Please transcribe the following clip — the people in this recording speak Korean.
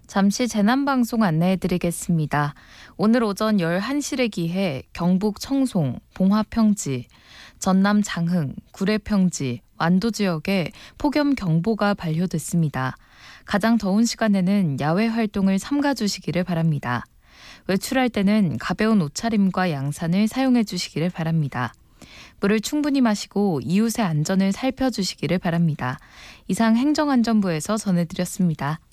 잠시 재난방송 안내해드리겠습니다. 오늘 오전 11시를 기해 경북 청송, 봉화평지, 전남 장흥, 구례평지, 완도 지역에 폭염경보가 발효됐습니다. 가장 더운 시간에는 야외 활동을 삼가주시기를 바랍니다. 외출할 때는 가벼운 옷차림과 양산을 사용해 주시기를 바랍니다. 물을 충분히 마시고 이웃의 안전을 살펴주시기를 바랍니다. 이상 행정안전부에서 전해드렸습니다.